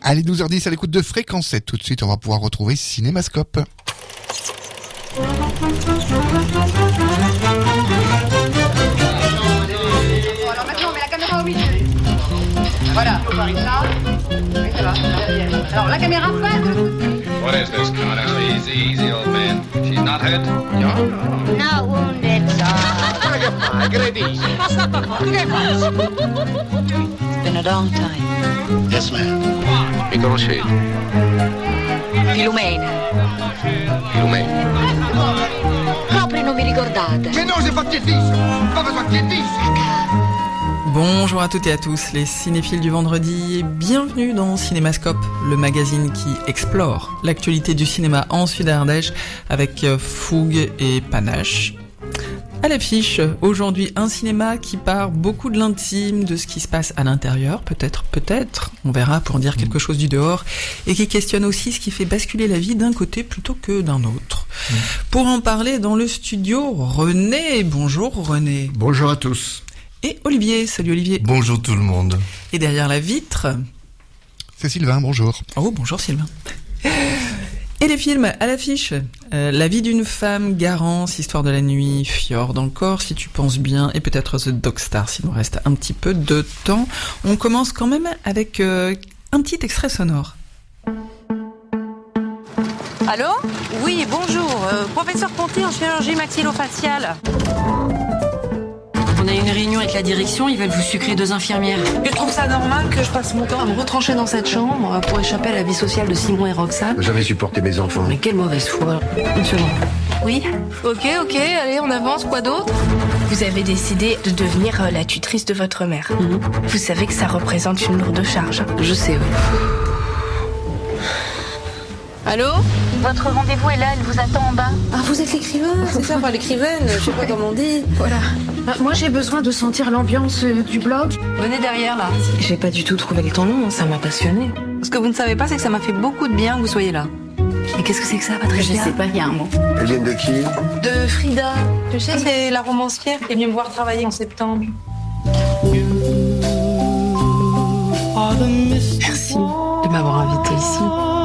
Allez, 12h10 à l'écoute de Fréquence 7. Tout de suite, on va pouvoir retrouver Cinémascope. Alors maintenant, on met la caméra au milieu. Voilà, on parie ça. Oui, ça va. Alors, la caméra face. What is this, Connor? Easy, old man. She's not hurt? No wounded, sir. It's been a long time. Yes, ma'am. Mi conoscete? Filumena. Proprio non mi ricordate. Mais non, j'ai pas de pied de vis. Pas besoin de pied de vis. Bonjour à toutes et à tous, les cinéphiles du vendredi, et bienvenue dans Cinémascope, le magazine qui explore l'actualité du cinéma en Sud-Ardèche avec fougue et panache. À l'affiche, aujourd'hui, un cinéma qui part beaucoup de l'intime, de ce qui se passe à l'intérieur, peut-être, on verra pour dire quelque chose du dehors, et qui questionne aussi ce qui fait basculer la vie d'un côté plutôt que d'un autre. Pour en parler dans le studio, René. Bonjour René. Bonjour à tous. Et Olivier. Salut Olivier. Bonjour tout le monde. Et derrière la vitre... C'est Sylvain, bonjour. Oh, bonjour Sylvain. Et les films à l'affiche, La vie d'une femme, Garance, Histoire de la nuit, Fjord encore, si tu penses bien, et peut-être The Dog Star, s'il nous reste un petit peu de temps. On commence quand même avec un petit extrait sonore. Allô ? Oui, bonjour. Professeur Ponty en chirurgie maxillofaciale. On a une réunion avec la direction, ils veulent vous sucrer 2 infirmières. Je trouve ça normal que je passe mon temps à me retrancher dans cette chambre pour échapper à la vie sociale de Simon et Roxane. Jamais supporté mes enfants. Mais quelle mauvaise foi. Une seconde. Oui ? Ok, allez, on avance, quoi d'autre ? Vous avez décidé de devenir la tutrice de votre mère. Vous savez que ça représente une lourde charge. Je sais, oui. Allô ? Votre rendez-vous est là, elle vous attend en bas. Ah, vous êtes l'écrivain, c'est ça, enfin l'écrivaine, je sais pas comment on dit. Voilà. Moi, j'ai besoin de sentir l'ambiance du blog. Venez derrière, là. J'ai pas du tout trouvé le temps long, ça m'a passionné. Ce que vous ne savez pas, c'est que ça m'a fait beaucoup de bien que vous soyez là. Et qu'est-ce que c'est que ça, Patricia ? Je sais pas, il y a un mot. Elles viennent de qui ? De Frida. Tu sais, c'est la romancière qui est venue me voir travailler en septembre. Merci de m'avoir invitée ici.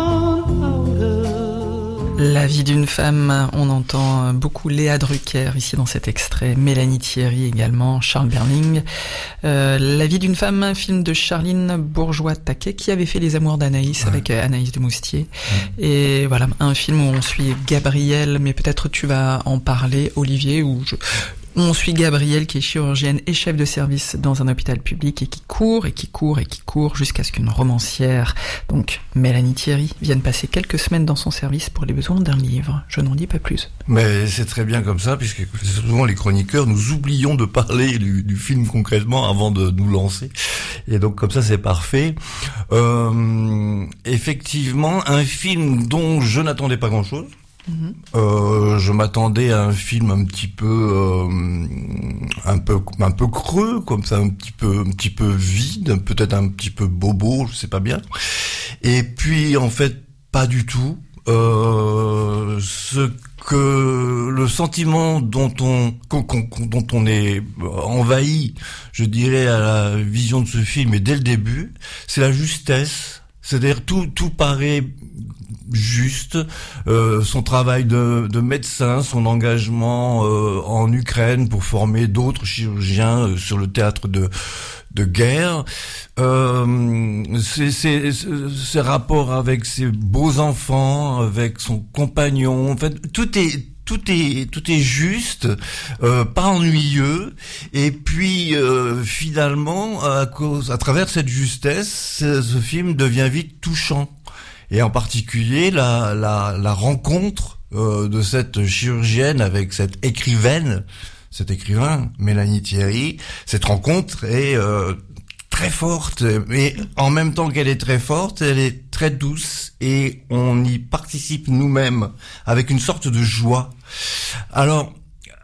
La vie d'une femme, on entend beaucoup Léa Drucker ici dans cet extrait, Mélanie Thierry également, Charles Berling. La vie d'une femme, un film de Charline Bourgeois-Taquet qui avait fait Les Amours d'Anaïs avec Anaïs de Moustier. Et voilà, un film où on suit Gabrielle, mais peut-être tu vas en parler Olivier, on suit Gabrielle qui est chirurgienne et chef de service dans un hôpital public et qui court jusqu'à ce qu'une romancière, donc Mélanie Thierry, vienne passer quelques semaines dans son service pour les besoins d'un livre. Je n'en dis pas plus. Mais c'est très bien comme ça, puisque souvent les chroniqueurs, nous oublions de parler du film concrètement avant de nous lancer. Et donc comme ça c'est parfait. Effectivement, un film dont je n'attendais pas grand-chose. Je m'attendais à un film un petit peu creux, comme ça, un petit peu vide, peut-être un petit peu bobo, je sais pas bien. Et puis en fait pas du tout. Le sentiment dont on est envahi, je dirais, à la vision de ce film, et dès le début, c'est la justesse. C'est-à-dire tout paraît juste, son travail de médecin, son engagement en Ukraine pour former d'autres chirurgiens sur le théâtre de guerre, ses rapports avec ses beaux enfants, avec son compagnon, en fait tout est juste, pas ennuyeux, et puis finalement à travers cette justesse, ce film devient vite touchant. Et en particulier la rencontre de cette chirurgienne avec cet écrivain, Mélanie Thierry. Cette rencontre est très forte, mais en même temps qu'elle est très forte, elle est très douce et on y participe nous-mêmes avec une sorte de joie. Alors,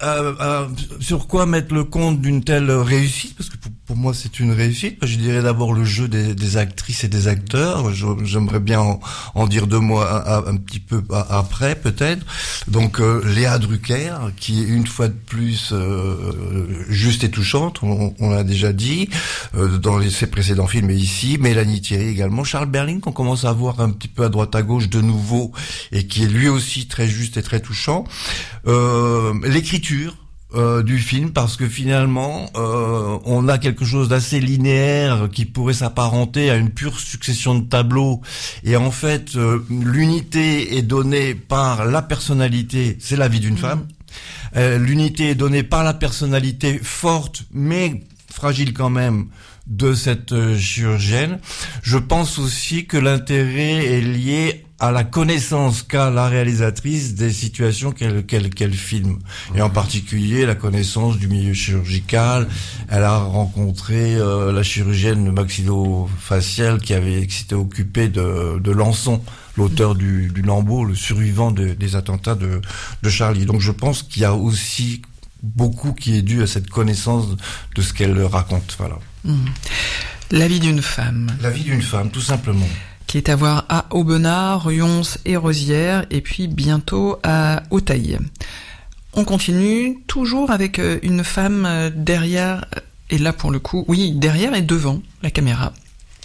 sur quoi mettre le compte d'une telle réussite? Parce que pour moi, c'est une réussite. Je dirais d'abord le jeu des actrices et des acteurs. J'aimerais bien en dire deux mots un petit peu après, peut-être. Donc, Léa Drucker, qui est une fois de plus juste et touchante, on l'a déjà dit, dans ses précédents films et ici. Mélanie Thierry également. Charles Berling, qu'on commence à voir un petit peu à droite à gauche de nouveau, et qui est lui aussi très juste et très touchant. L'écriture du film, parce que finalement on a quelque chose d'assez linéaire qui pourrait s'apparenter à une pure succession de tableaux, et en fait l'unité est donnée par la personnalité, c'est la vie d'une femme. L'unité est donnée par la personnalité forte mais fragile quand même de cette chirurgienne. Je pense aussi que l'intérêt est lié à la connaissance qu'a la réalisatrice des situations qu'elle filme. Et en particulier, la connaissance du milieu chirurgical. Elle a rencontré la chirurgienne maxillo-faciale qui s'était occupée de Lançon, l'auteur du Lambeau, le survivant des attentats de Charlie. Donc je pense qu'il y a aussi beaucoup qui est dû à cette connaissance de ce qu'elle raconte. Voilà. La vie d'une femme. La vie d'une femme, tout simplement. Qui est à voir à Aubenas, Rions et Rosières, et puis bientôt à Auteuil. On continue toujours avec une femme derrière, et là pour le coup, oui, derrière et devant la caméra.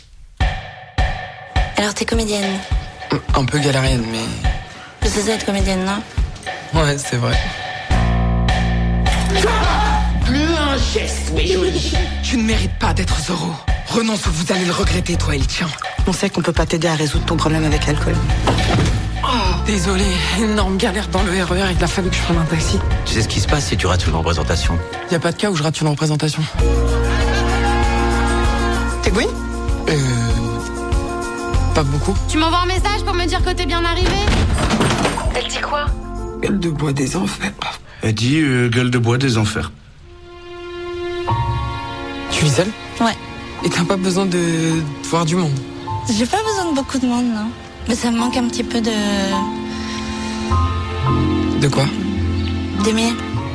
Alors t'es comédienne? Un peu galérienne, mais... C'est ça être comédienne, non? Ouais, c'est vrai. Plus un geste, mes jolis. Tu ne mérites pas d'être Zorro. Renonce ou vous allez le regretter, toi et le tien. On sait qu'on peut pas t'aider à résoudre ton problème avec l'alcool. Oh, désolé, énorme galère dans le RER, il a fallu que je prenne un taxi. Tu sais ce qui se passe si tu rates une représentation? Y a pas de cas où je rate une représentation. T'es Gwyn? Pas beaucoup. Tu m'envoies un message pour me dire que t'es bien arrivé? Elle dit quoi? Gueule de bois des enfers. Elle dit gueule de bois des enfers. Tu vis seule? Ouais. Et t'as pas besoin de voir du monde? J'ai pas besoin de beaucoup de monde, non. Mais ça me manque un petit peu de... De quoi? D'aimer.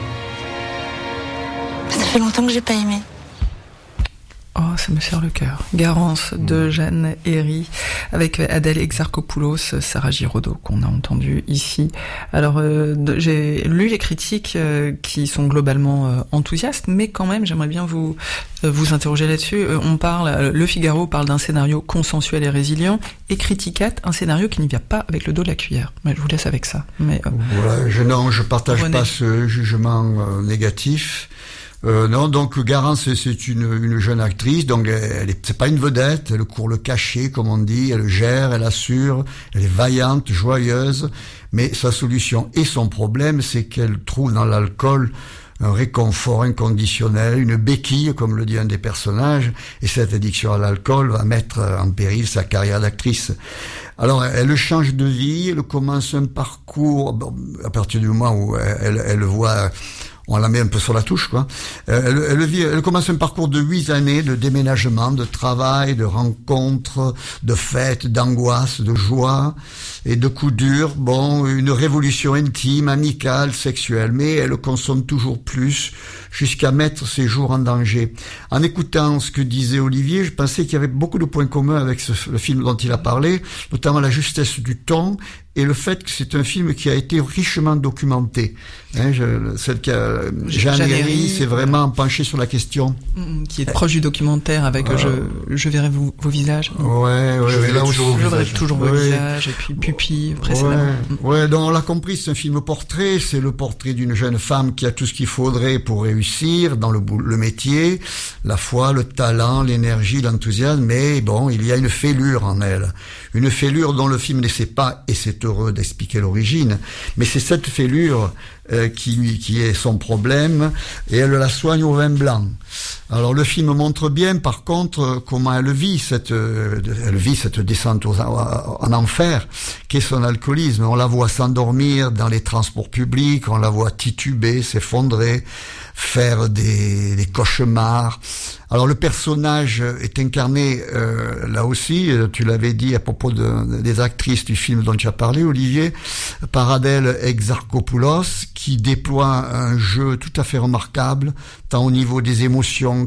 Ça fait longtemps que j'ai pas aimé. Oh, ça me serre le cœur. Garance de Jeanne Herry avec Adèle Exarchopoulos, Sarah Giraudot qu'on a entendu ici. Alors j'ai lu les critiques qui sont globalement enthousiastes, mais quand même j'aimerais bien vous interroger là-dessus. Le Figaro parle d'un scénario consensuel et résilient, et Criticat un scénario qui n'y vient pas avec le dos de la cuillère. Mais je vous laisse avec ça. Mais voilà, je partage pas ce jugement négatif. Non, donc Garance, c'est une jeune actrice, donc c'est pas une vedette, elle court le cachet, comme on dit, elle gère, elle assure, elle est vaillante, joyeuse, mais sa solution et son problème, c'est qu'elle trouve dans l'alcool un réconfort inconditionnel, une béquille, comme le dit un des personnages, et cette addiction à l'alcool va mettre en péril sa carrière d'actrice. Alors, elle change de vie, elle commence un parcours, à partir du moment où elle voit... On la met un peu sur la touche, quoi. Elle commence un parcours de 8 années de déménagement, de travail, de rencontres, de fêtes, d'angoisse, de joie et de coups durs. Bon, une révolution intime, amicale, sexuelle, mais elle consomme toujours plus jusqu'à mettre ses jours en danger. En écoutant ce que disait Olivier, je pensais qu'il y avait beaucoup de points communs avec le film dont il a parlé, notamment la justesse du ton et le fait que c'est un film qui a été richement documenté. Jeanne Herry s'est vraiment penchée sur la question. Qui est proche du documentaire avec je verrai vos visages. Ouais, là aussi. Je verrai toujours vos visages, et puis Pupille, précédemment. Ouais, donc on l'a compris, c'est un film portrait, c'est le portrait d'une jeune femme qui a tout ce qu'il faudrait pour réussir dans le métier, la foi, le talent, l'énergie, l'enthousiasme, mais bon, il y a une fêlure en elle. Une fêlure dont le film n'essaie pas, et c'est heureux d'expliquer l'origine, mais c'est cette fêlure qui est son problème, et elle la soigne au vin blanc. Alors le film montre bien, par contre, comment elle vit cette descente en enfer, qu'est son alcoolisme. On la voit s'endormir dans les transports publics, on la voit tituber, s'effondrer, faire des cauchemars. Alors le personnage est incarné, là aussi, tu l'avais dit à propos des actrices du film dont tu as parlé, Olivier, par Adèle Exarchopoulos, qui déploie un jeu tout à fait remarquable, tant au niveau des émotions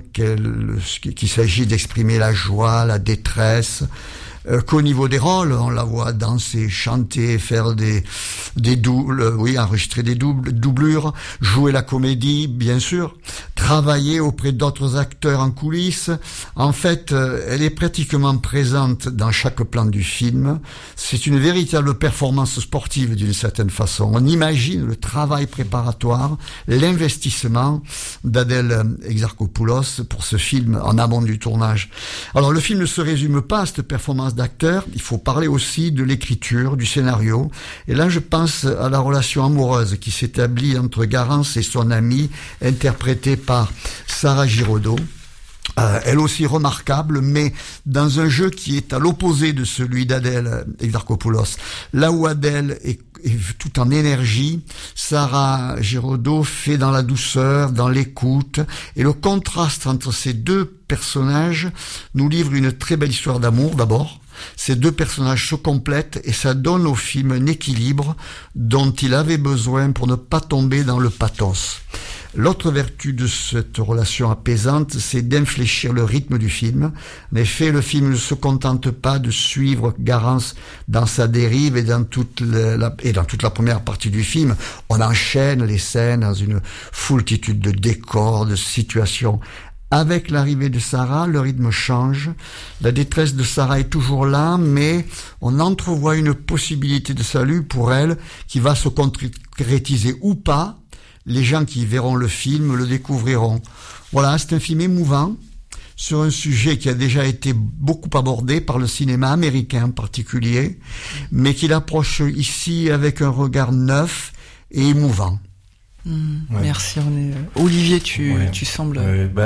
qu'il s'agit d'exprimer la joie, la détresse, qu'au niveau des rôles. On la voit danser, chanter, faire des doubles, enregistrer des doublures, jouer la comédie, bien sûr, travailler auprès d'autres acteurs en coulisses. En fait, elle est pratiquement présente dans chaque plan du film. C'est une véritable performance sportive d'une certaine façon. On imagine le travail préparatoire, l'investissement d'Adèle Exarchopoulos pour ce film en amont du tournage. Alors le film ne se résume pas à cette performance d'acteur, il faut parler aussi de l'écriture, du scénario. Et là, je pense à la relation amoureuse qui s'établit entre Garance et son amie, interprétée par Sarah Giraudot. Elle aussi remarquable, mais dans un jeu qui est à l'opposé de celui d'Adèle Exarchopoulos. Là où Adèle est tout en énergie, Sarah Giraudot fait dans la douceur, dans l'écoute, et le contraste entre ces deux personnages nous livre une très belle histoire d'amour d'abord. Ces deux personnages se complètent et ça donne au film un équilibre dont il avait besoin pour ne pas tomber dans le pathos. L'autre vertu de cette relation apaisante, c'est d'infléchir le rythme du film. En effet, le film ne se contente pas de suivre Garance dans sa dérive et dans toute la première partie du film. On enchaîne les scènes dans une foultitude de décors, de situations. Avec l'arrivée de Sarah, le rythme change. La détresse de Sarah est toujours là, mais on entrevoit une possibilité de salut pour elle qui va se concrétiser ou pas. Les gens qui verront le film le découvriront. Voilà, c'est un film émouvant sur un sujet qui a déjà été beaucoup abordé par le cinéma américain en particulier, mais qu'il approche ici avec un regard neuf et émouvant. Ouais. Merci René. Olivier, tu sembles...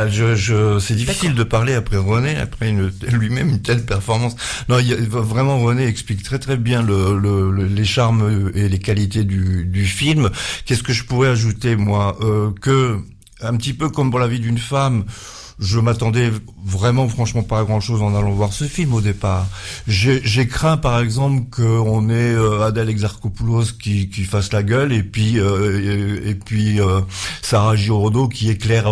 c'est difficile de parler après René, après lui-même une telle performance. Non, vraiment René explique très très bien les charmes et les qualités du film. Qu'est-ce que je pourrais ajouter moi, que un petit peu comme pour La vie d'une femme, je m'attendais vraiment, franchement, pas à grand chose en allant voir ce film au départ. J'ai craint, par exemple, qu'on ait Adèle Exarchopoulos qui fasse la gueule et puis Sarah Giraudot qui éclaire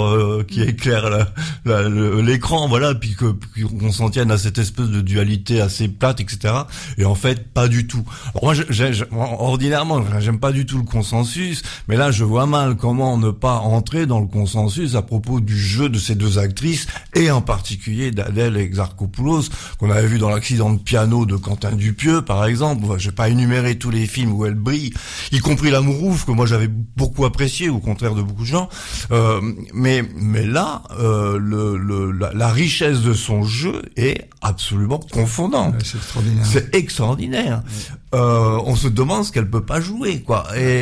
l'écran, voilà, puis qu'on s'en tienne à cette espèce de dualité assez plate, etc. Et en fait, pas du tout. Alors moi, ordinairement, j'aime pas du tout le consensus, mais là, je vois mal comment ne pas entrer dans le consensus à propos du jeu de ces deux acteurs, et en particulier d'Adèle Exarchopoulos, qu'on avait vu dans L'accident de piano de Quentin Dupieux, par exemple. Je vais pas énumérer tous les films où elle brille, y compris L'amour ouf, que moi j'avais beaucoup apprécié, au contraire de beaucoup de gens. Mais là, la richesse de son jeu est absolument confondante. Ouais, c'est extraordinaire. C'est extraordinaire. Ouais. On se demande ce qu'elle peut pas jouer, quoi.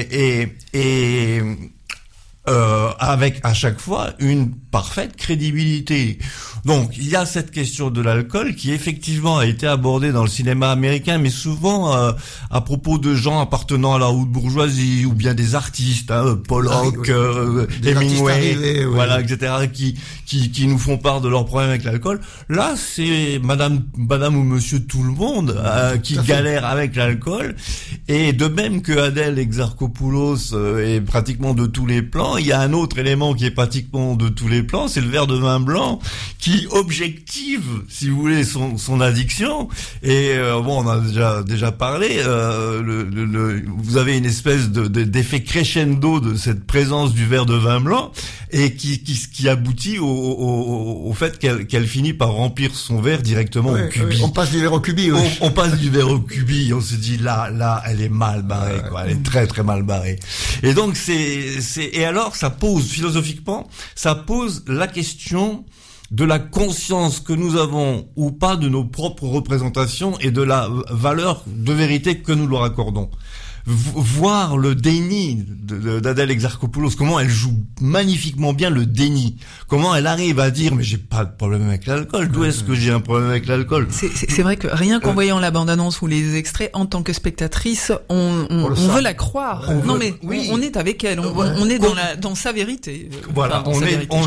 Avec à chaque fois une parfaite crédibilité. Donc il y a cette question de l'alcool qui effectivement a été abordée dans le cinéma américain, mais souvent à propos de gens appartenant à la haute bourgeoisie ou bien des artistes, Pollock, Hemingway, voilà, etc. qui nous font part de leurs problèmes avec l'alcool. Là, c'est Madame ou Monsieur tout le monde qui galère avec l'alcool, et de même que Adèle Exarchopoulos est pratiquement de tous les plans. Il y a un autre élément qui est pratiquement de tous les plans, c'est le verre de vin blanc qui objective, si vous voulez, son addiction. Et bon, on a déjà parlé. Vous avez une espèce d'effet crescendo de cette présence du verre de vin blanc, et qui aboutit au fait qu'elle finit par remplir son verre directement au cubi. On passe du verre au cubi. Oui. On passe du verre au cubi. On se dit là, elle est mal barrée, quoi. Elle est très très mal barrée. Et donc et alors ça pose philosophiquement, ça pose la question de la conscience que nous avons ou pas de nos propres représentations et de la valeur de vérité que nous leur accordons. Voir le déni d'Adèle Exarchopoulos, comment elle joue magnifiquement bien le déni, comment elle arrive à dire mais j'ai pas de problème avec l'alcool, d'où est-ce que j'ai un problème avec l'alcool? C'est vrai que rien qu'en voyant la bande-annonce ou les extraits, en tant que spectatrice, on veut la croire. On est avec elle, on est dans sa vérité. Voilà, on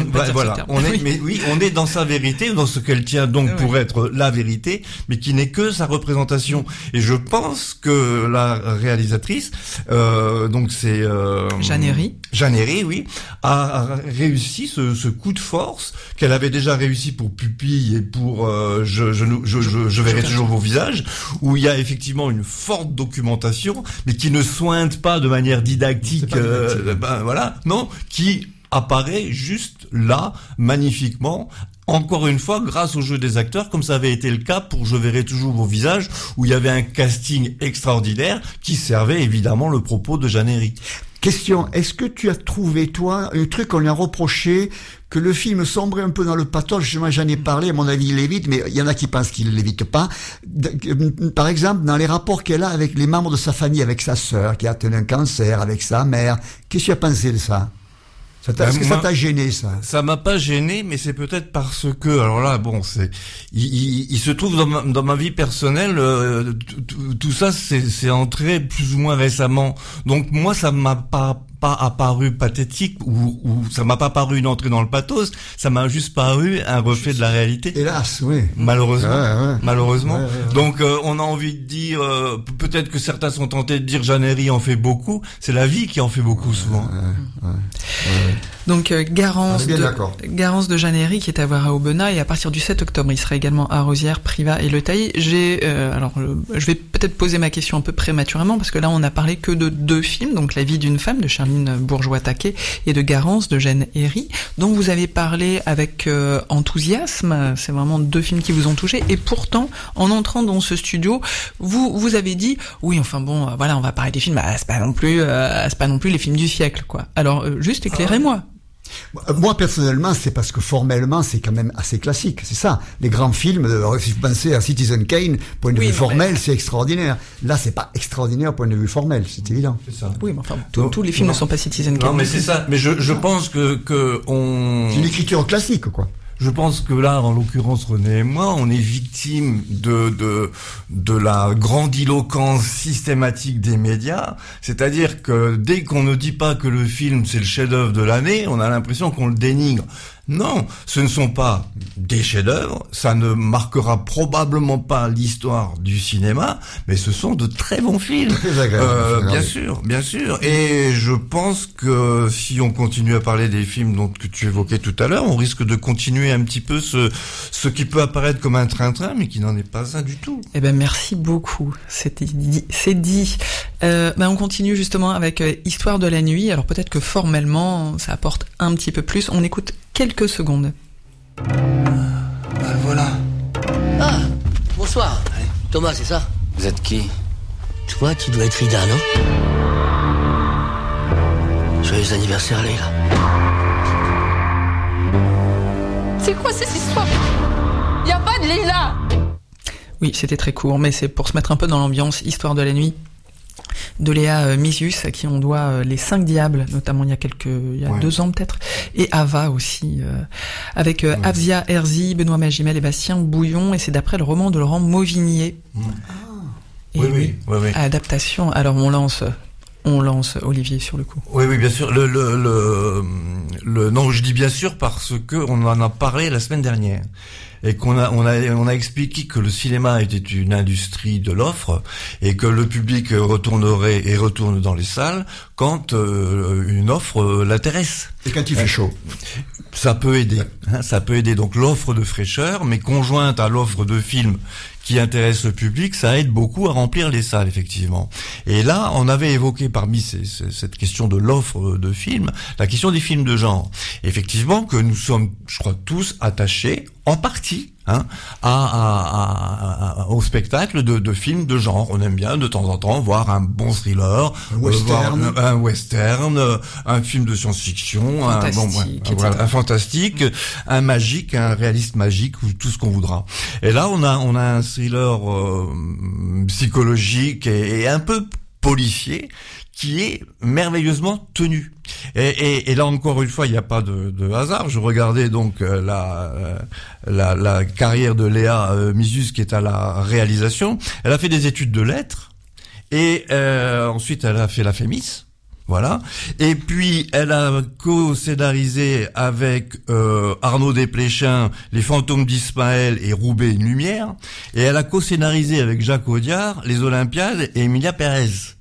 est dans sa vérité, dans ce qu'elle tient donc pour être la vérité, mais qui n'est que sa représentation. Et je pense que la réalisatrice l'actrice, donc c'est Jeanne Herry. Jeanne Herry, oui, a réussi ce coup de force qu'elle avait déjà réussi pour Pupille et pour je verrai toujours vos visages, où il y a effectivement une forte documentation, mais qui ne sointe pas de manière didactique, voilà, non, qui apparaît juste là, magnifiquement, encore une fois, grâce au jeu des acteurs, comme ça avait été le cas pour Je verrai toujours vos visages, où il y avait un casting extraordinaire qui servait évidemment le propos de Jeanne Herry. Question, est-ce que tu as trouvé, toi, un truc qu'on lui a reproché, que le film sombrait un peu dans le pathos? Justement, j'en ai parlé, à mon avis, il l'évite, mais il y en a qui pensent qu'il ne l'évite pas. Par exemple, dans les rapports qu'elle a avec les membres de sa famille, avec sa sœur, qui a atteint un cancer, avec sa mère, qu'est-ce que tu as pensé de ça? Est-ce que ça t'a gêné, ça? Ça m'a pas gêné, mais c'est peut-être parce que, alors là, bon, il se trouve dans ma vie personnelle, tout ça, c'est entré plus ou moins récemment. Donc moi, ça m'a pas apparu pathétique, ou ça m'a pas paru une entrée dans le pathos, ça m'a juste paru un reflet de la réalité. Hélas, oui. Malheureusement. Malheureusement. Ouais. Donc, on a envie de dire, peut-être que certains sont tentés de dire Jeanne Herry en fait beaucoup, c'est la vie qui en fait beaucoup souvent. Donc, Garance de Jeanne Herry qui est à voir à Aubenas, et à partir du 7 octobre, il sera également à Rosières, Privas et Le Tailly. Je vais peut-être poser ma question un peu prématurément, parce que là, on a parlé que de 2 films, donc La vie d'une femme de Charline Bourgeois-Taquet et de Garance de Jeanne Herry, dont vous avez parlé avec enthousiasme. C'est vraiment 2 films qui vous ont touché, et pourtant, en entrant dans ce studio, vous avez dit, oui, enfin bon, voilà, on va parler des films, c'est pas non plus les films du siècle, quoi. Alors, juste éclairez-moi. Moi, personnellement, c'est parce que formellement, c'est quand même assez classique. C'est ça. Les grands films, si vous pensez à Citizen Kane, point de vue formel, c'est extraordinaire. Là, c'est pas extraordinaire point de vue formel, c'est évident. C'est ça. Oui, mais enfin, tous les films ne sont pas Citizen Kane. Non, mais c'est ça. Mais je pense que on... C'est une écriture classique, quoi. Je pense que là, en l'occurrence, René et moi, on est victime de la grandiloquence systématique des médias. C'est-à-dire que dès qu'on ne dit pas que le film c'est le chef-d'œuvre de l'année, on a l'impression qu'on le dénigre. Non, ce ne sont pas des chefs-d'œuvre, ça ne marquera probablement pas l'histoire du cinéma, mais ce sont de très bons films. Très agréable. Bien sûr. Et je pense que si on continue à parler des films que tu évoquais tout à l'heure, on risque de continuer un petit peu ce qui peut apparaître comme un train-train, mais qui n'en est pas un du tout. Eh ben, merci beaucoup. C'est dit. On continue justement avec Histoire de la nuit. Alors peut-être que formellement, ça apporte un petit peu plus. On écoute quelques secondes. Voilà. Ah, bonsoir. Thomas, c'est ça? Vous êtes qui? Toi, tu dois être Frida, non? Joyeux anniversaire, Leila. C'est quoi cette histoire? Y a pas de Leila! Oui, c'était très court, mais c'est pour se mettre un peu dans l'ambiance. Histoire de la nuit de Léa Misius, à qui on doit Les 5 Diables, notamment il y a 2 ans peut-être, et Ava aussi, avec Afzia Herzi, Benoît Magimel et Bastien Bouillon, et c'est d'après le roman de Laurent Mauvignier. Oui. Adaptation. Alors on lance Olivier sur le coup. Oui, bien sûr. Non, je dis bien sûr parce que on en a parlé la semaine dernière. Et on a expliqué que le cinéma était une industrie de l'offre et que le public retournerait et retourne dans les salles quand une offre l'intéresse. Et quand il fait chaud. Ça peut aider. Ça peut aider. Donc l'offre de fraîcheur, mais conjointe à l'offre de films qui intéresse le public, ça aide beaucoup à remplir les salles, effectivement. Et là, on avait évoqué parmi cette question de l'offre de films, la question des films de genre. Effectivement, que nous sommes, je crois, tous attachés, en partie, au spectacle de films de genre. On aime bien de temps en temps voir un bon thriller, un western, un film de science-fiction, un fantastique, un magique, un réaliste magique, ou tout ce qu'on voudra. Et là, on a un thriller psychologique et un peu policier qui est merveilleusement tenu. Et là encore une fois, il n'y a pas de hasard. Je regardais donc la carrière de Léa Misius qui est à la réalisation. Elle a fait des études de lettres et ensuite elle a fait la FEMIS. Voilà. Et puis, elle a co-scénarisé avec Arnaud Desplechin Les Fantômes d'Ismaël et Roubaix une lumière. Et elle a co-scénarisé avec Jacques Audiard Les Olympiades et Emilia Pérez.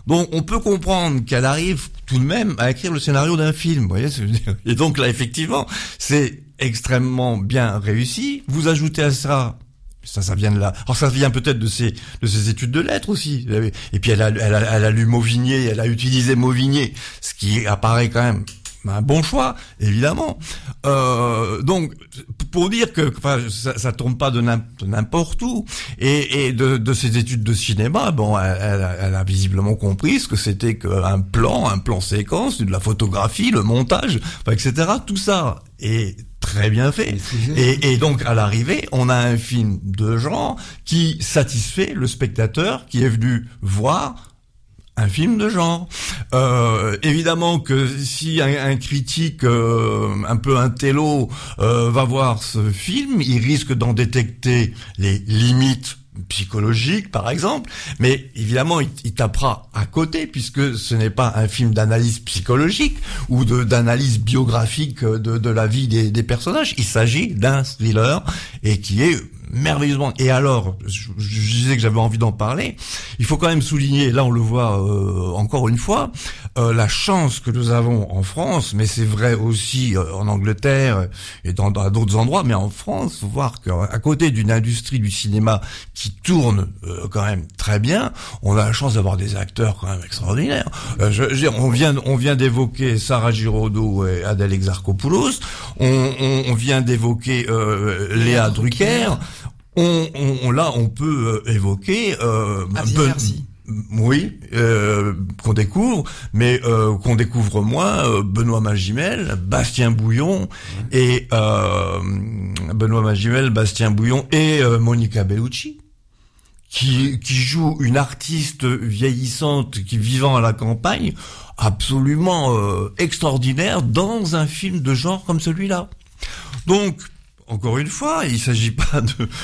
Donc on peut comprendre qu'elle arrive tout de même à écrire le scénario d'un film, vous voyez ce que je veux dire. Et donc là effectivement, c'est extrêmement bien réussi. Vous ajoutez à ça vient de là. Alors ça vient peut-être de ses études de lettres aussi. Et puis elle a lu Mauvigné, elle a utilisé Mauvigné, ce qui apparaît quand même un bon choix, évidemment. Donc, pour dire que, ça tombe pas de n'importe où. Et de ses études de cinéma, bon, elle a visiblement compris ce que c'était qu'un plan séquence, de la photographie, le montage, etc. Tout ça est très bien fait. Et donc, à l'arrivée, on a un film de genre qui satisfait le spectateur qui est venu voir un film de genre. Évidemment que si un critique un peu intello va voir ce film, il risque d'en détecter les limites psychologiques, par exemple, mais évidemment il tapera à côté, puisque ce n'est pas un film d'analyse psychologique ou d'analyse biographique de la vie des personnages. Il s'agit d'un thriller et qui est merveilleusement. Et alors, je disais que j'avais envie d'en parler. Il faut quand même souligner, là on le voit encore une fois, la chance que nous avons en France, mais c'est vrai aussi en Angleterre et dans d'autres endroits, mais en France, faut voir qu'à côté d'une industrie du cinéma qui tourne quand même très bien, on a la chance d'avoir des acteurs quand même extraordinaires. Je veux dire, on vient d'évoquer Sarah Giraudot et Adèle Exarchopoulos, on vient d'évoquer Léa Drucker. On peut évoquer oui, qu'on découvre, mais qu'on découvre moins Benoît Magimel, Bastien Bouillon et Monica Bellucci, qui joue une artiste vieillissante qui vivant à la campagne, absolument extraordinaire dans un film de genre comme celui-là. Donc encore une fois, il s'agit pas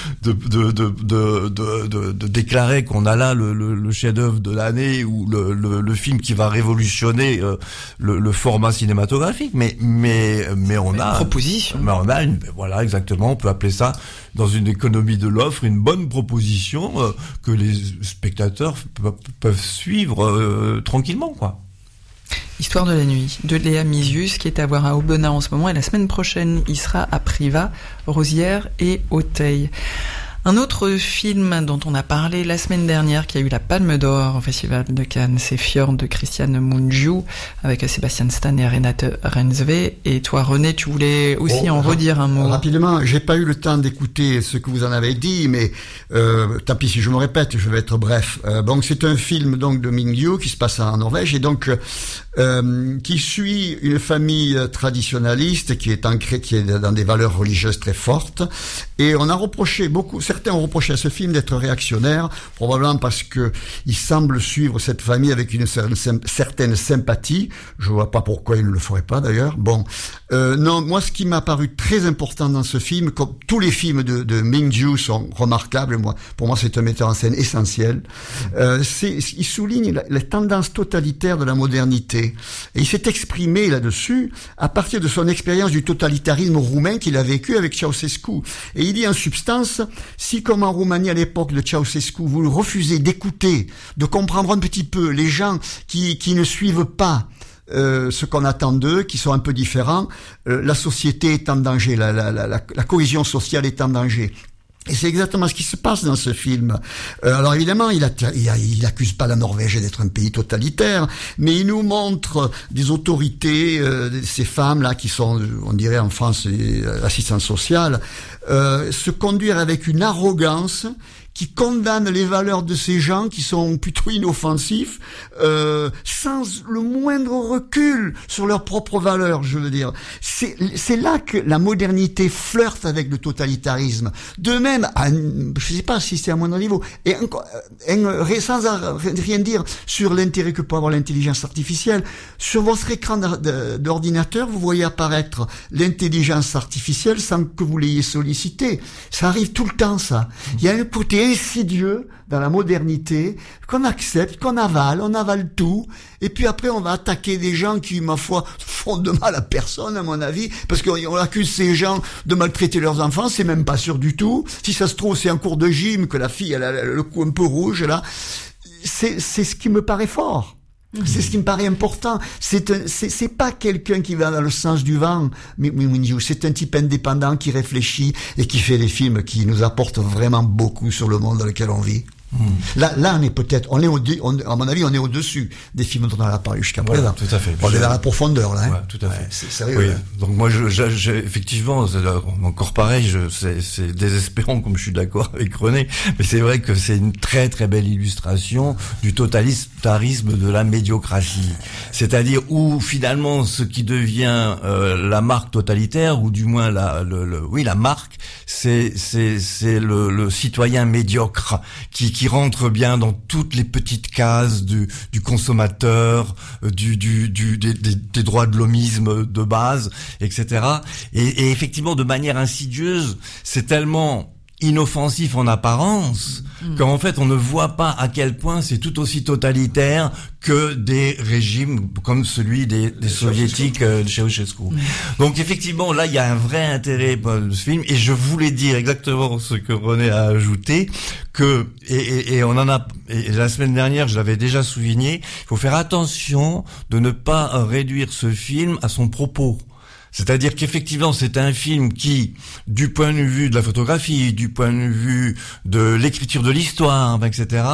de déclarer qu'on a là le chef-d'œuvre de l'année ou le film qui va révolutionner le format cinématographique, mais on a une proposition. Mais on a voilà, exactement, on peut appeler ça dans une économie de l'offre une bonne proposition que les spectateurs peuvent suivre tranquillement, quoi. Histoire de la nuit, de Léa Misius, qui est à voir à Aubenas en ce moment, et la semaine prochaine, il sera à Privas, Rosières et Auteuil. Un autre film dont on a parlé la semaine dernière, qui a eu la Palme d'Or au Festival de Cannes, c'est Fjord de Christiane Mungiu, avec Sébastien Stan et Renate Reinsve. Et toi, René, tu voulais aussi en redire un mot. Rapidement, j'ai pas eu le temps d'écouter ce que vous en avez dit, mais tant pis si je me répète, je vais être bref. Donc c'est un film donc de Mingyu qui se passe en Norvège et donc qui suit une famille traditionnaliste qui est ancrée, qui est dans des valeurs religieuses très fortes. Et on a reproché certains ont reproché à ce film d'être réactionnaire, probablement parce que il semble suivre cette famille avec une certaine sympathie. Je vois pas pourquoi il ne le ferait pas d'ailleurs. Bon, non, moi ce qui m'a paru très important dans ce film, comme tous les films de Mingyu sont remarquables, pour moi c'est un metteur en scène essentiel. Il souligne la tendance totalitaire de la modernité. Et il s'est exprimé là-dessus à partir de son expérience du totalitarisme roumain qu'il a vécu avec Ceausescu. Et il dit en substance, si comme en Roumanie à l'époque de Ceausescu, vous refusez d'écouter, de comprendre un petit peu les gens qui ne suivent pas ce qu'on attend d'eux, qui sont un peu différents, la société est en danger, la cohésion sociale est en danger. Et c'est exactement ce qui se passe dans ce film. Alors évidemment, il accuse pas la Norvège d'être un pays totalitaire, mais il nous montre des autorités, ces femmes-là qui sont, on dirait en France, l'assistance sociale, se conduire avec une arrogance qui condamne les valeurs de ces gens qui sont plutôt inoffensifs, sans le moindre recul sur leurs propres valeurs, je veux dire. C'est là que la modernité flirte avec le totalitarisme. De même, je sais pas si c'est à moindre niveau, et sans rien dire sur l'intérêt que peut avoir l'intelligence artificielle, sur votre écran d'ordinateur, vous voyez apparaître l'intelligence artificielle sans que vous l'ayez sollicité. Ça arrive tout le temps, ça. Il y a un côté insidieux dans la modernité qu'on accepte, qu'on avale, on avale tout, et puis après on va attaquer des gens qui, ma foi, font de mal à personne à mon avis, parce qu'on accuse ces gens de maltraiter leurs enfants, c'est même pas sûr du tout. Si ça se trouve, c'est un cours de gym que la fille elle a le cou un peu rouge là. c'est ce qui me paraît fort. C'est ce qui me paraît important. C'est pas quelqu'un qui va dans le sens du vent, Mungiu. C'est un type indépendant qui réfléchit et qui fait des films qui nous apportent vraiment beaucoup sur le monde dans lequel on vit. Là, à mon avis, on est au-dessus des films dont on a parlé jusqu'à présent. Tout à fait. On est dans la profondeur, là. Ouais, tout à fait. C'est sérieux. Oui. Là. Donc moi, effectivement, encore pareil, c'est désespérant, comme je suis d'accord avec René, mais c'est vrai que c'est une très très belle illustration du totalitarisme de la médiocratie. C'est-à-dire où finalement, ce qui devient la marque totalitaire, ou du moins la marque, c'est le citoyen médiocre qui rentre bien dans toutes les petites cases du consommateur, des droits de l'homisme de base, etc. Et effectivement, de manière insidieuse, c'est tellement inoffensif en apparence qu'en fait on ne voit pas à quel point c'est tout aussi totalitaire que des régimes comme celui des soviétiques de Ceausescu. Donc effectivement là il y a un vrai intérêt pour ce film, et je voulais dire exactement ce que René a ajouté, que et on en a, et la semaine dernière je l'avais déjà souligné, il faut faire attention de ne pas réduire ce film à son propos. C'est-à-dire qu'effectivement, c'est un film qui, du point de vue de la photographie, du point de vue de l'écriture de l'histoire, etc.,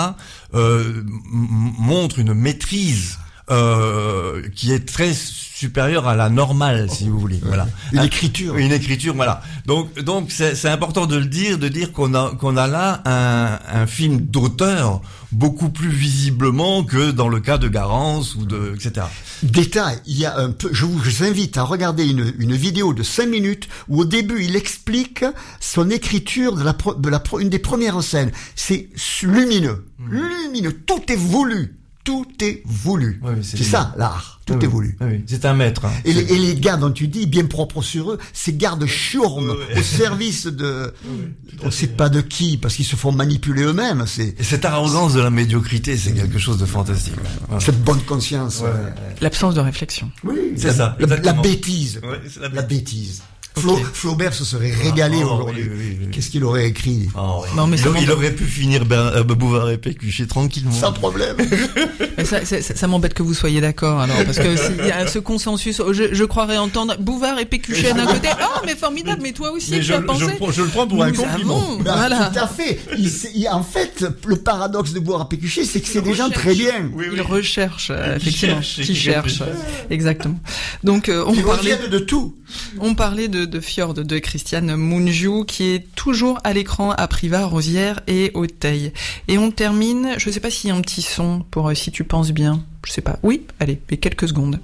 montre une maîtrise qui est très supérieure à la normale, si vous voulez. Voilà. Une écriture, voilà. Donc c'est important de le dire, qu'on a là un film d'auteur beaucoup plus visiblement que dans le cas de Garance ou de etc. Détail, il y a un peu, je vous invite à regarder une vidéo de 5 minutes où au début il explique son écriture de une des premières scènes. C'est lumineux, tout est voulu. Tout est voulu. Oui, c'est ça, l'art. Tout est voulu. Oui, c'est un maître. Hein. Et les gars dont tu dis, bien propres sur eux, ces gardes-chiourmes au service de... on ne sait pas de qui, parce qu'ils se font manipuler eux-mêmes. Et cette arrogance de la médiocrité, c'est quelque chose de fantastique. Voilà. Cette bonne conscience. L'absence de réflexion. Oui, c'est ça. La bêtise. Ouais, c'est la bêtise. Flaubert se serait régalé aujourd'hui. Oui. Qu'est-ce qu'il aurait écrit? Non, mais il aurait pu finir Bouvard et Pécuchet tranquillement. Sans problème. Mais ça m'embête que vous soyez d'accord, alors, parce que s'il y a ce consensus, je croirais entendre Bouvard et Pécuchet d'un côté. Oh, mais formidable, mais toi aussi, tu as pensé. Je le prends pour un compliment. Voilà. Tout à fait. En fait, le paradoxe de Bouvard et Pécuchet, c'est que c'est des gens très bien. Ils recherchent, effectivement. Qui cherchent. Exactement. Donc, on parlait de tout. On parlait de Fjord de Christiane Mungiu, qui est toujours à l'écran à Privas, Rosières et Auteuil. Et on termine, je sais pas s'il y a un petit son pour Si tu penses bien, je sais pas. Oui, allez, mais quelques secondes.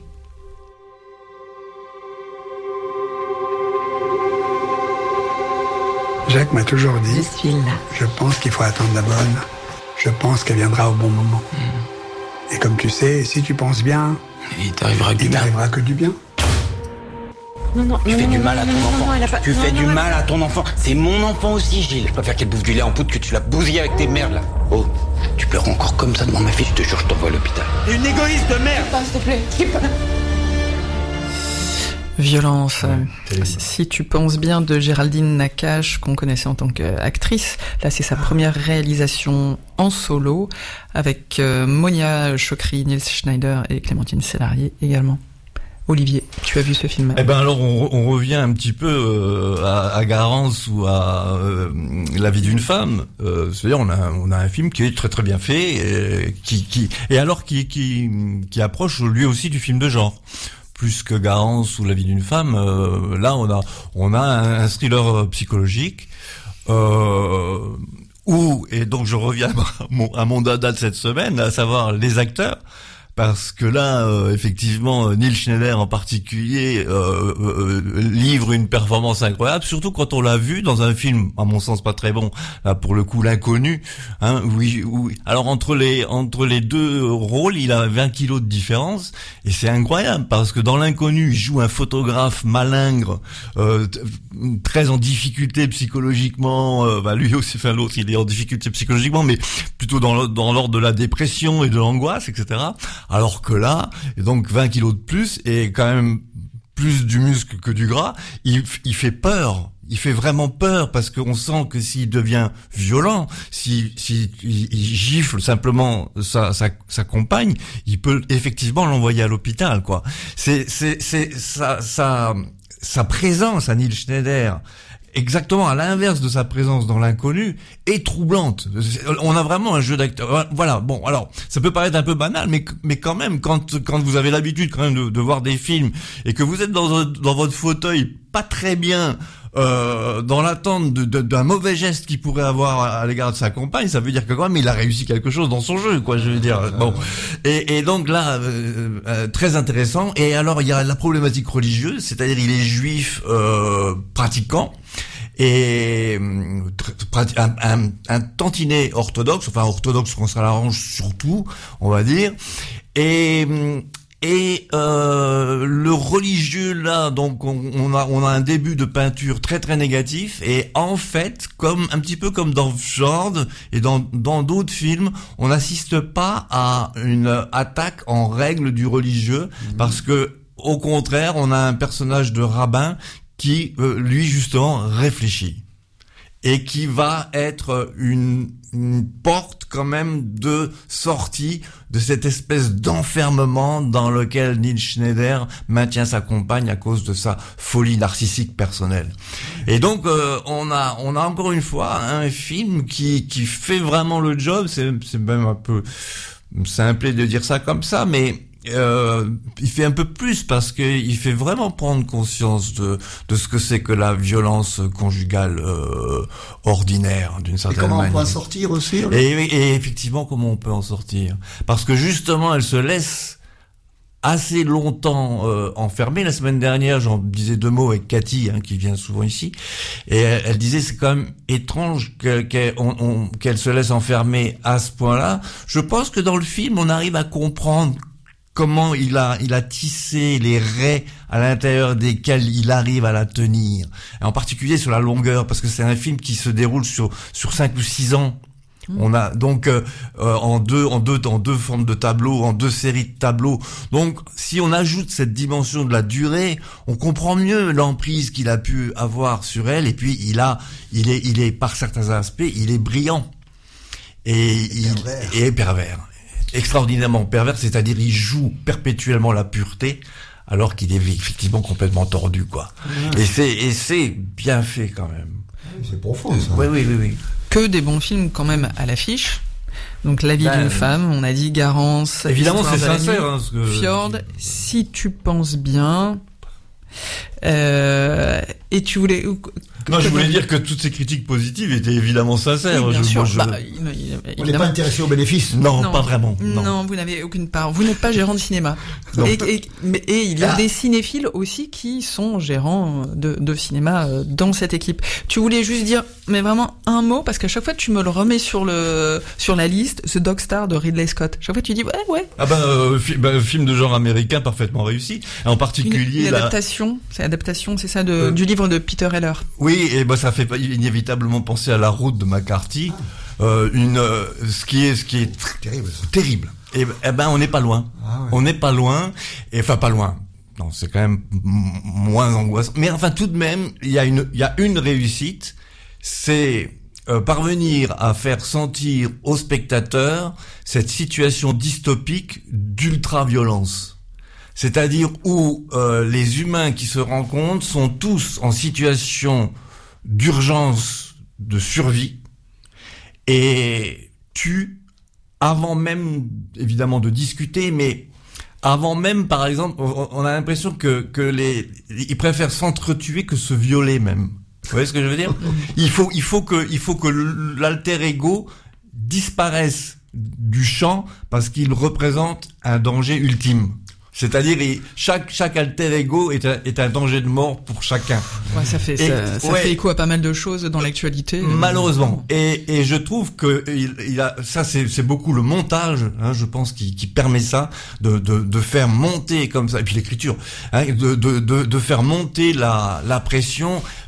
Jacques m'a toujours dit, je suis là. Je pense qu'il faut attendre la bonne. Je pense qu'elle viendra au bon moment. Et comme tu sais, si tu penses bien, il t'arrivera que du bien. Non, tu fais du mal à ton enfant. Tu fais du mal à ton enfant. C'est mon enfant aussi, Gilles. Je préfère qu'elle bouffe du lait en poudre que tu l'as bousillé avec tes merdes, là. Oh, tu pleures encore comme ça devant ma fille, je te jure, je t'envoie à l'hôpital. T'es une égoïste de merde. S'il te plaît, skip. Violence. Si tu penses bien, de Géraldine Nakache, qu'on connaissait en tant qu'actrice. Là, c'est sa première réalisation en solo, avec Monia Chokri, Nils Schneider et Clémentine Sélarié également. Olivier, tu as vu ce film? Eh ben alors on revient un petit peu à Garance ou à La vie d'une femme. C'est-à-dire on a un film qui est très très bien fait, qui approche lui aussi du film de genre. Plus que Garance ou La vie d'une femme, là on a un thriller psychologique et donc je reviens à mon dada de cette semaine, à savoir les acteurs. Parce que là, effectivement, Nils Schneider en particulier livre une performance incroyable, surtout quand on l'a vu dans un film, à mon sens pas très bon, là pour le coup L'Inconnu. Hein, oui. Alors entre les deux rôles, il a 20 kilos de différence, et c'est incroyable parce que dans L'Inconnu, il joue un photographe malingre, très en difficulté psychologiquement. Lui aussi, l'autre, il est en difficulté psychologiquement, mais plutôt dans l'ordre de la dépression et de l'angoisse, etc. Alors que là, et donc 20 kilos de plus et quand même plus du muscle que du gras, il fait peur Il fait vraiment peur parce qu'on sent que s'il devient violent, il gifle simplement sa compagne, il peut effectivement l'envoyer à l'hôpital, quoi. C'est sa présence à Neil Schneider, exactement à l'inverse de sa présence dans l'inconnu, est troublante. On a vraiment un jeu d'acteur. Voilà. Bon, alors, ça peut paraître un peu banal, mais quand même, quand vous avez l'habitude quand même de voir des films et que vous êtes dans votre fauteuil pas très bien, dans l'attente d'un mauvais geste qu'il pourrait avoir à l'égard de sa compagne, ça veut dire que quand même il a réussi quelque chose dans son jeu, quoi, je veux dire. Bon. Et donc là, très intéressant. Et alors il y a la problématique religieuse, c'est-à-dire il est juif pratiquant et un tantinet orthodoxe, enfin orthodoxe quand ça l'arrange surtout, on va dire. Et le religieux là, donc on a un début de peinture très très négatif, et en fait, un petit peu comme dans Fjord et dans d'autres films, on n'assiste pas à une attaque en règle du religieux, parce que au contraire, on a un personnage de rabbin qui lui justement réfléchit et qui va être une porte quand même de sortie de cette espèce d'enfermement dans lequel Neil Schneider maintient sa compagne à cause de sa folie narcissique personnelle. Et donc on a encore une fois un film qui fait vraiment le job. C'est même un peu simplé de dire ça comme ça, mais il fait un peu plus parce que il fait vraiment prendre conscience de ce que c'est que la violence conjugale ordinaire, d'une certaine manière. Et comment on peut en sortir aussi, et effectivement, comment on peut en sortir, parce que justement elle se laisse assez longtemps enfermée. La semaine dernière, j'en disais 2 mots avec Cathy, qui vient souvent ici, et elle disait c'est quand même étrange qu'elle se laisse enfermer à ce point-là. Je pense que dans le film, on arrive à comprendre comment il a tissé les raies à l'intérieur desquels il arrive à la tenir. Et en particulier sur la longueur, parce que c'est un film qui se déroule sur 5 ou 6 ans. On a donc en deux formes de tableaux, en 2 séries de tableaux. Donc si on ajoute cette dimension de la durée, on comprend mieux l'emprise qu'il a pu avoir sur elle. Et puis il est par certains aspects, il est brillant et pervers. Extraordinairement pervers, c'est-à-dire il joue perpétuellement la pureté alors qu'il est effectivement complètement tordu, quoi. Et c'est bien fait quand même. C'est profond, ça. Oui. Que des bons films quand même à l'affiche. Donc La vie d'une femme, on a dit Garance. Évidemment, c'est sincère. Fjord, Si tu penses bien. Et tu voulais... Non, je voulais dire que toutes ces critiques positives étaient évidemment sincères. Oui, bien sûr. On n'est pas intéressé aux bénéfices. Non, pas vraiment. Non, vous n'avez aucune part. Vous n'êtes pas gérant de cinéma. Et il y a des cinéphiles aussi qui sont gérants de cinéma dans cette équipe. Tu voulais juste dire, mais vraiment un mot, parce qu'à chaque fois tu me le remets sur la liste, The Dog Star de Ridley Scott. Chaque fois tu dis ouais. Ah film de genre américain parfaitement réussi. En particulier une adaptation, c'est ça du livre de Peter Heller. Oui, et ça fait inévitablement penser à La Route de McCarthy, ce qui est terrible. Et on n'est pas loin. On n'est pas loin, pas loin. Non, c'est quand même moins angoissant. Mais enfin, tout de même, il y a une réussite, c'est parvenir à faire sentir au spectateur cette situation dystopique d'ultra-violence. C'est-à-dire où les humains qui se rencontrent sont tous en situation d'urgence de survie et tuent avant même évidemment de discuter, mais avant même, par exemple, on a l'impression que ils préfèrent s'entretuer que se violer même. Vous voyez ce que je veux dire? Il faut que l'alter ego disparaisse du champ parce qu'il représente un danger ultime. C'est-à-dire, chaque alter ego est un danger de mort pour chacun. Ouais, ça fait écho à pas mal de choses dans l'actualité. Malheureusement. Et je trouve que c'est beaucoup le montage, je pense, qui permet ça, de faire monter comme ça, et puis l'écriture, de faire monter la pression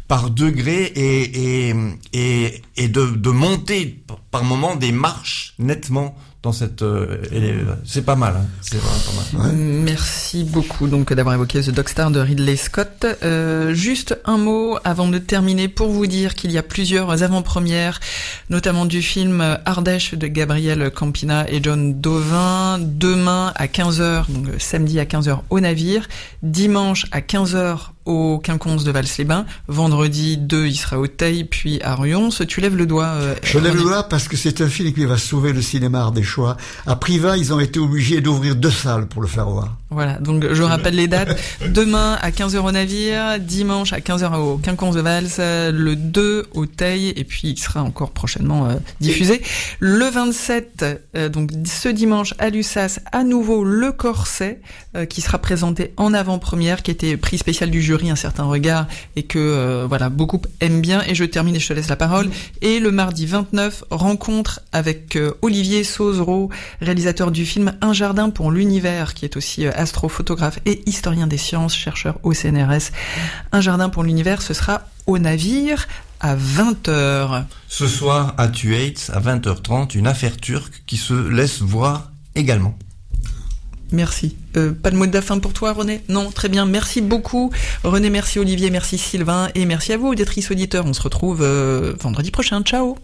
par degrés et de monter par moment des marches nettement dans cette c'est pas mal, hein. C'est vraiment pas mal. Ouais. Merci beaucoup donc d'avoir évoqué The Dog Star de Ridley Scott. Juste un mot avant de terminer pour vous dire qu'il y a plusieurs avant-premières, notamment du film Ardèche de Gabriel Campina et John Dovin, demain à 15h, donc samedi à 15h au Navire, dimanche à 15h au Quinconce de Vals-les-Bains, vendredi 2 il sera au Teil puis à Rions. Tu lèves le doigt. Je lève le doigt parce que c'est un film qui va sauver le cinéma ardéchois. À Privas, ils ont été obligés d'ouvrir 2 salles pour le faire voir. Voilà, donc je rappelle les dates. Demain à 15h au Navire, dimanche à 15h au Quinconce de Vals, le 2 au Teil, et puis il sera encore prochainement diffusé. Le 27, donc ce dimanche à Lussas, à nouveau Le Corset, qui sera présenté en avant-première, qui était prix spécial du jury Un Certain Regard, et que voilà, beaucoup aiment bien. Et je termine et je te laisse la parole. Et le mardi 29, rencontre avec Olivier Sauzereau, réalisateur du film Un jardin pour l'univers, qui est aussi astrophotographe et historien des sciences, chercheur au CNRS. Un jardin pour l'univers, ce sera au Navire à 20h. Ce soir à Tuates à 20h30, une affaire turque qui se laisse voir également. Merci. Pas de mot de la fin pour toi, René? Non, très bien. Merci beaucoup, René. Merci, Olivier. Merci, Sylvain. Et merci à vous, auditrices auditeurs. On se retrouve vendredi prochain. Ciao.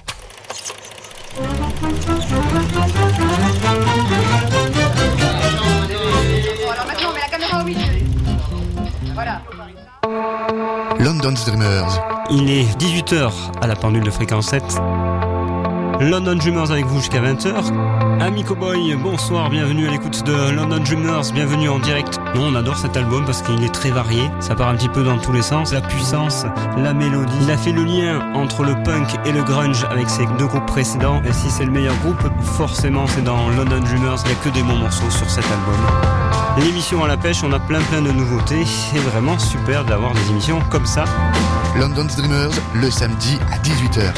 Alors maintenant, on met la caméra au milieu. Voilà. London's Dreamers. Il est 18h à la pendule de Fréquence 7. London Dreamers avec vous jusqu'à 20h. Amis Cowboy, bonsoir, bienvenue à l'écoute de London Dreamers, bienvenue en direct. Non, on adore cet album parce qu'il est très varié, ça part un petit peu dans tous les sens. La puissance, la mélodie. Il a fait le lien entre le punk et le grunge avec ses 2 groupes précédents. Et si c'est le meilleur groupe, forcément c'est dans London Dreamers, il n'y a que des bons morceaux sur cet album. L'émission à la pêche, on a plein de nouveautés. C'est vraiment super d'avoir des émissions comme ça. London's Dreamers, le samedi à 18h.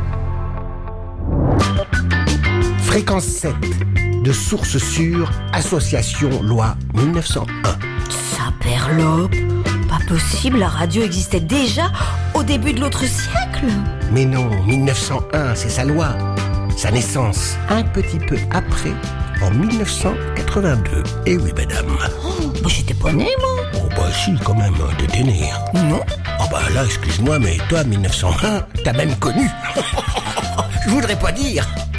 Fréquence 7, de sources sûres, association loi 1901. Saperlope, pas possible, la radio existait déjà au début de l'autre siècle. Mais non, 1901, c'est sa loi, sa naissance, un petit peu après, en 1982. Eh oui, madame. Oh, bah j'étais pas née, moi. Oh, bah si, quand même, t'étais née. Non. Oh, bah là, excuse-moi, mais toi, 1901, t'as même connu. Je voudrais pas dire.